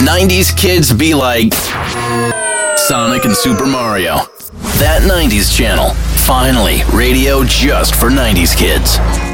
90s kids be like Sonic and Super Mario. That 90s channel. Finally, radio just for 90s kids.